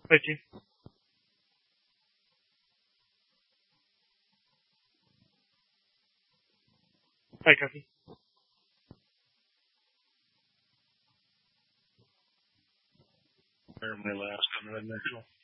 Hi, team. Hi, Kathy. Or my last comment, I'm not sure.